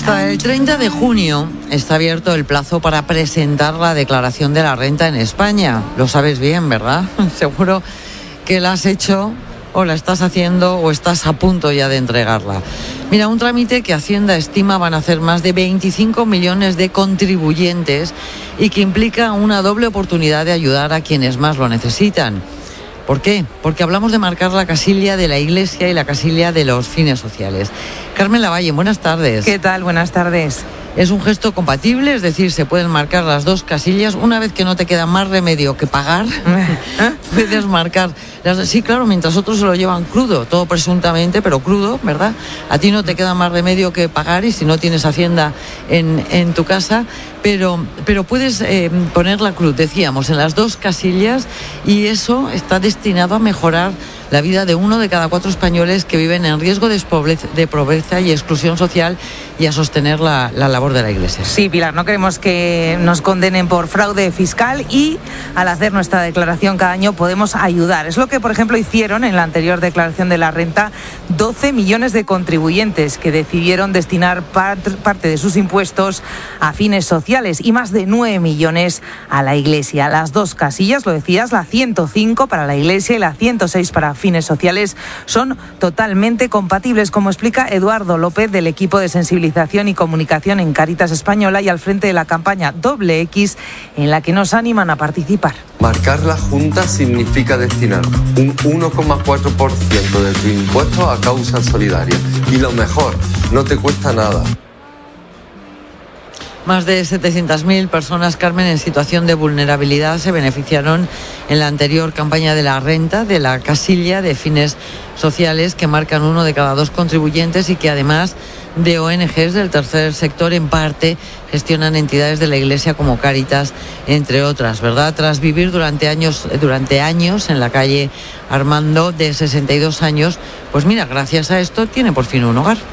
Hasta el 30 de junio está abierto el plazo para presentar la declaración de la renta en España. Lo sabes bien, ¿verdad? Seguro que la has hecho o la estás haciendo o estás a punto ya de entregarla. Mira, un trámite que Hacienda estima van a hacer más de 25 millones de contribuyentes y que implica una doble oportunidad de ayudar a quienes más lo necesitan. ¿Por qué? Porque hablamos de marcar la casilla de la Iglesia y la casilla de los fines sociales. Carmen Lavalle, buenas tardes. ¿Qué tal? Buenas tardes. ¿Es un gesto compatible? Es decir, ¿se pueden marcar las dos casillas? Una vez que no te queda más remedio que pagar, puedes marcar las... Sí, claro, mientras otros se lo llevan crudo, todo presuntamente, pero crudo, ¿verdad? A ti no te queda más remedio que pagar y si no tienes Hacienda en tu casa, pero puedes poner la cruz, decíamos, en las dos casillas y eso está destinado a mejorar la vida de 1 de cada 4 españoles que viven en riesgo de pobreza y exclusión social y a sostener la labor de la Iglesia. Sí, Pilar, no queremos que nos condenen por fraude fiscal y al hacer nuestra declaración cada año podemos ayudar. Es lo que, por ejemplo, hicieron en la anterior declaración de la renta 12 millones de contribuyentes que decidieron destinar parte de sus impuestos a fines sociales y más de 9 millones a la Iglesia. Las dos casillas, lo decías, la 105 para la Iglesia y la 106 para fines sociales, son totalmente compatibles, como explica Eduardo López del equipo de sensibilización y comunicación en Cáritas Española y al frente de la campaña Doble X, en la que nos animan a participar. Marcar la Junta significa destinar un 1,4% de tu impuesto a causas solidarias. Y lo mejor, no te cuesta nada. Más de 700.000 personas, Carmen, en situación de vulnerabilidad se beneficiaron en la anterior campaña de la renta, de la casilla de fines sociales que marcan 1 de cada 2 contribuyentes y que además de ONGs del tercer sector en parte gestionan entidades de la Iglesia como Cáritas, entre otras, ¿verdad? Tras vivir durante años en la calle Armando, de 62 años, pues mira, gracias a esto tiene por fin un hogar.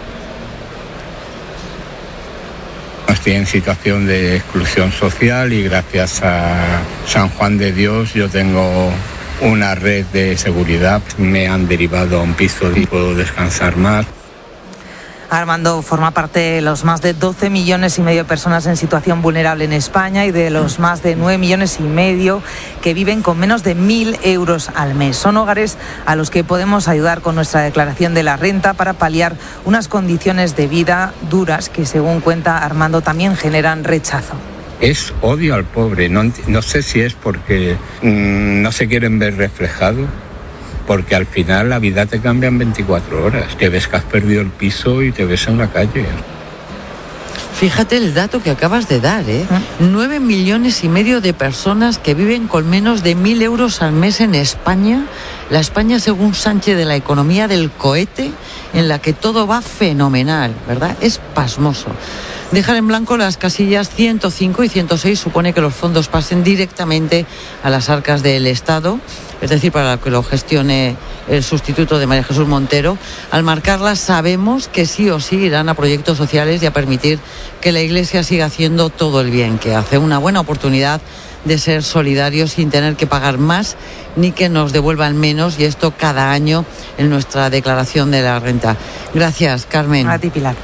Estoy en situación de exclusión social y gracias a San Juan de Dios yo tengo una red de seguridad. Me han derivado a un piso y puedo descansar más. Armando forma parte de los más de 12 millones y medio de personas en situación vulnerable en España y de los más de 9 millones y medio que viven con menos de 1.000 euros al mes. Son hogares a los que podemos ayudar con nuestra declaración de la renta para paliar unas condiciones de vida duras que, según cuenta Armando, también generan rechazo. Es odio al pobre. No sé si es porque no se quieren ver reflejados. Porque al final la vida te cambia en 24 horas. Te ves que has perdido el piso y te ves en la calle. Fíjate el dato que acabas de dar, ¿eh? 9 millones y medio de personas que viven con menos de 1.000 euros al mes en España. La España, según Sánchez, de la economía del cohete, en la que todo va fenomenal, ¿verdad? Es pasmoso. Dejar en blanco las casillas 105 y 106 supone que los fondos pasen directamente a las arcas del Estado, es decir, para que lo gestione el sustituto de María Jesús Montero. Al marcarlas sabemos que sí o sí irán a proyectos sociales y a permitir que la Iglesia siga haciendo todo el bien que hace. Una buena oportunidad de ser solidarios sin tener que pagar más ni que nos devuelvan menos, y esto cada año en nuestra declaración de la renta. Gracias, Carmen. A ti, Pilar.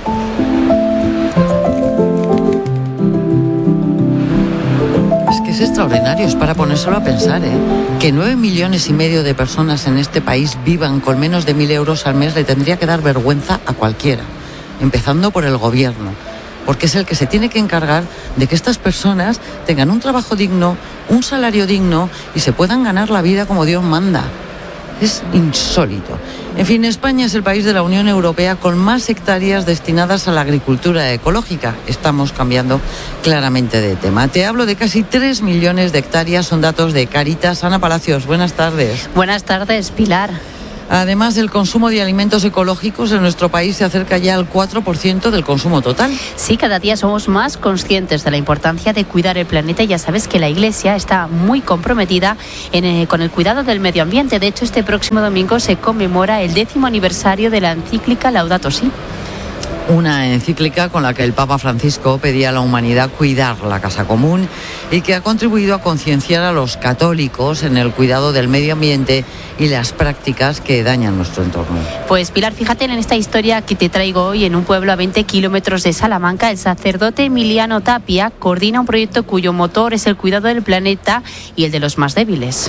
Es extraordinario, es para ponérselo a pensar, que 9 millones y medio de personas en este país vivan con menos de 1.000 euros al mes le tendría que dar vergüenza a cualquiera, empezando por el gobierno, porque es el que se tiene que encargar de que estas personas tengan un trabajo digno, un salario digno y se puedan ganar la vida como Dios manda. Es insólito. En fin, España es el país de la Unión Europea con más hectáreas destinadas a la agricultura ecológica. Estamos cambiando claramente de tema. Te hablo de casi 3 millones de hectáreas, son datos de Cáritas. Ana Palacios, buenas tardes. Buenas tardes, Pilar. Además, el consumo de alimentos ecológicos en nuestro país se acerca ya al 4% del consumo total. Sí, cada día somos más conscientes de la importancia de cuidar el planeta. Ya sabes que la Iglesia está muy comprometida con el cuidado del medio ambiente. De hecho, este próximo domingo se conmemora el 10º aniversario de la encíclica Laudato Si. Una encíclica con la que el Papa Francisco pedía a la humanidad cuidar la casa común y que ha contribuido a concienciar a los católicos en el cuidado del medio ambiente y las prácticas que dañan nuestro entorno. Pues Pilar, fíjate en esta historia que te traigo hoy. En un pueblo a 20 kilómetros de Salamanca, el sacerdote Emiliano Tapia coordina un proyecto cuyo motor es el cuidado del planeta y el de los más débiles.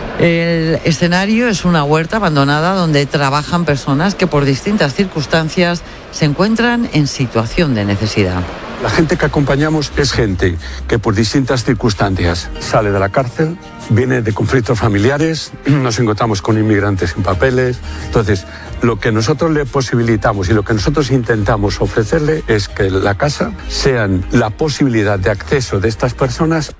El escenario es una huerta abandonada donde trabajan personas que por distintas circunstancias se encuentran en situación de necesidad. La gente que acompañamos es gente que por distintas circunstancias sale de la cárcel, viene de conflictos familiares, nos encontramos con inmigrantes sin papeles. Entonces, lo que nosotros le posibilitamos y lo que nosotros intentamos ofrecerle es que la casa sean la posibilidad de acceso de estas personas.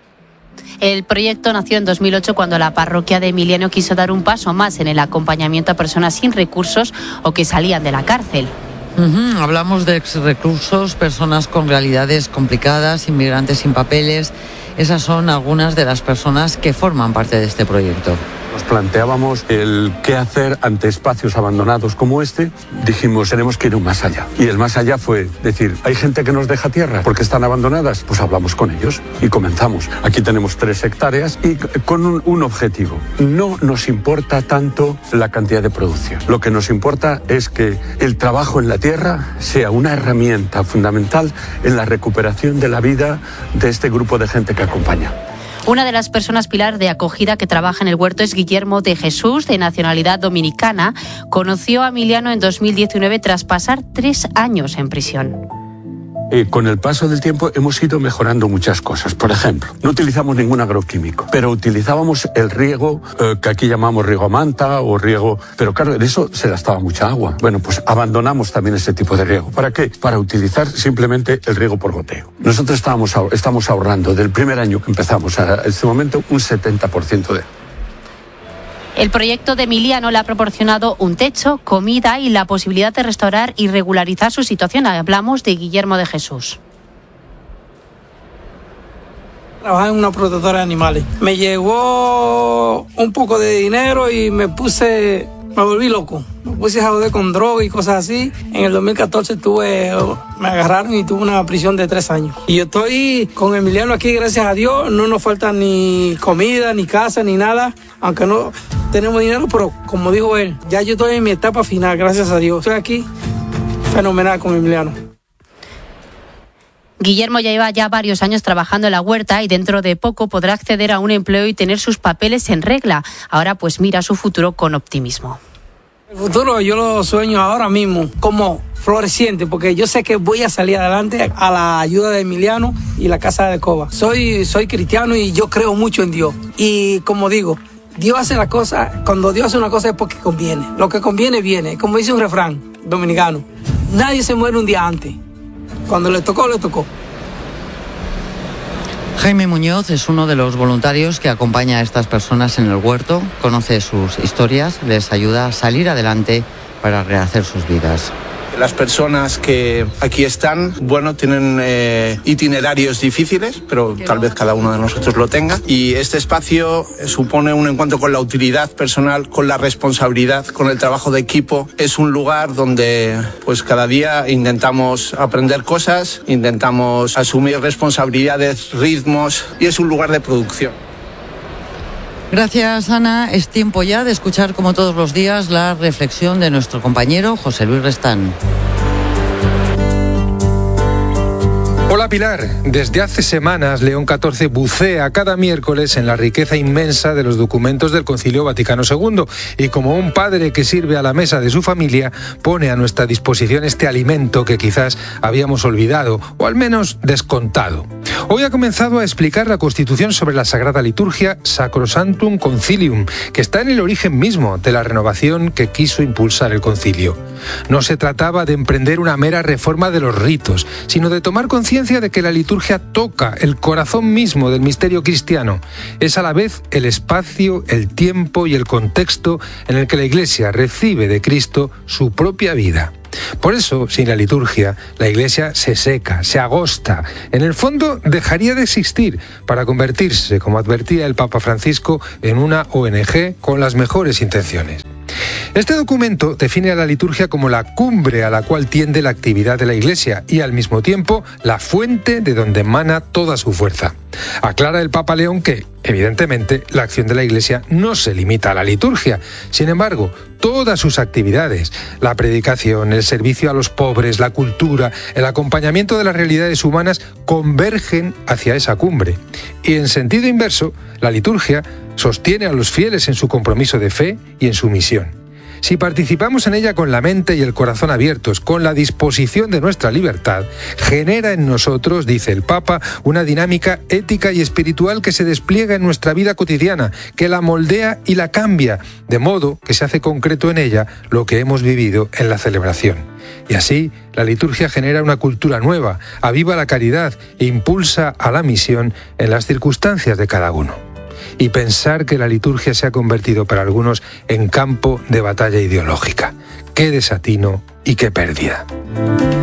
El proyecto nació en 2008 cuando la parroquia de Emiliano quiso dar un paso más en el acompañamiento a personas sin recursos o que salían de la cárcel. Hablamos de exreclusos, personas con realidades complicadas, inmigrantes sin papeles. Esas son algunas de las personas que forman parte de este proyecto. Nos planteábamos el qué hacer ante espacios abandonados como este. Dijimos, tenemos que ir más allá. Y el más allá fue decir, hay gente que nos deja tierra porque están abandonadas. Pues hablamos con ellos y comenzamos. Aquí tenemos 3 hectáreas y con un objetivo. No nos importa tanto la cantidad de producción. Lo que nos importa es que el trabajo en la tierra sea una herramienta fundamental en la recuperación de la vida de este grupo de gente que acompaña. Una de las personas pilar de acogida que trabaja en el huerto es Guillermo de Jesús, de nacionalidad dominicana. Conoció a Emiliano en 2019 tras pasar 3 años en prisión. Con el paso del tiempo hemos ido mejorando muchas cosas. Por ejemplo, no utilizamos ningún agroquímico, pero utilizábamos el riego, que aquí llamamos riego a manta o riego... Pero claro, en eso se gastaba mucha agua. Bueno, pues abandonamos también ese tipo de riego. ¿Para qué? Para utilizar simplemente el riego por goteo. Nosotros estamos ahorrando del primer año que empezamos a este momento un 70% de... El proyecto de Emiliano le ha proporcionado un techo, comida y la posibilidad de restaurar y regularizar su situación. Hablamos de Guillermo de Jesús. Trabajaba en una protectora de animales. Me llegó un poco de dinero y me volví loco. Me puse a joder con droga y cosas así. En el 2014 me agarraron y tuve una prisión de 3 años. Y yo estoy con Emiliano aquí, gracias a Dios. No nos falta ni comida, ni casa, ni nada. Aunque no tenemos dinero, pero como dijo él, ya yo estoy en mi etapa final, gracias a Dios. Estoy aquí fenomenal con Emiliano. Guillermo ya lleva varios años trabajando en la huerta y dentro de poco podrá acceder a un empleo y tener sus papeles en regla. Ahora pues mira su futuro con optimismo. El futuro yo lo sueño ahora mismo como floreciente, porque yo sé que voy a salir adelante a la ayuda de Emiliano y la Casa de Coba. Soy cristiano y yo creo mucho en Dios. Y como digo, Dios hace la cosa, cuando Dios hace una cosa es porque conviene. Lo que conviene viene. Como dice un refrán dominicano, nadie se muere un día antes. Cuando le tocó, le tocó. Jaime Muñoz es uno de los voluntarios que acompaña a estas personas en el huerto, conoce sus historias, les ayuda a salir adelante para rehacer sus vidas. Las personas que aquí están, tienen itinerarios difíciles, pero tal vez cada uno de nosotros lo tenga. Y este espacio supone un encuentro con la utilidad personal, con la responsabilidad, con el trabajo de equipo. Es un lugar donde cada día intentamos aprender cosas, intentamos asumir responsabilidades, ritmos, y es un lugar de producción. Gracias, Ana. Es tiempo ya de escuchar, como todos los días, la reflexión de nuestro compañero José Luis Restán. Hola Pilar, desde hace semanas León XIV bucea cada miércoles en la riqueza inmensa de los documentos del Concilio Vaticano II y como un padre que sirve a la mesa de su familia pone a nuestra disposición este alimento que quizás habíamos olvidado o al menos descontado. Hoy ha comenzado a explicar la Constitución sobre la Sagrada Liturgia Sacrosanctum Concilium, que está en el origen mismo de la renovación que quiso impulsar el concilio. No se trataba de emprender una mera reforma de los ritos, sino de tomar conciencia de que la liturgia toca el corazón mismo del misterio cristiano. Es a la vez el espacio, el tiempo y el contexto en el que la Iglesia recibe de Cristo su propia vida. Por eso, sin la liturgia, la Iglesia se seca, se agosta. En el fondo, dejaría de existir para convertirse, como advertía el Papa Francisco, en una ONG con las mejores intenciones. Este documento define a la liturgia como la cumbre a la cual tiende la actividad de la Iglesia y, al mismo tiempo, la fuente de donde emana toda su fuerza. Aclara el Papa León que, evidentemente, la acción de la Iglesia no se limita a la liturgia. Sin embargo, todas sus actividades, la predicación, el servicio a los pobres, la cultura, el acompañamiento de las realidades humanas, convergen hacia esa cumbre. Y en sentido inverso, la liturgia sostiene a los fieles en su compromiso de fe y en su misión. Si participamos en ella con la mente y el corazón abiertos, con la disposición de nuestra libertad, genera en nosotros, dice el Papa, una dinámica ética y espiritual que se despliega en nuestra vida cotidiana, que la moldea y la cambia, de modo que se hace concreto en ella lo que hemos vivido en la celebración. Y así, la liturgia genera una cultura nueva, aviva la caridad e impulsa a la misión en las circunstancias de cada uno. Y pensar que la liturgia se ha convertido para algunos en campo de batalla ideológica. ¡Qué desatino y qué pérdida!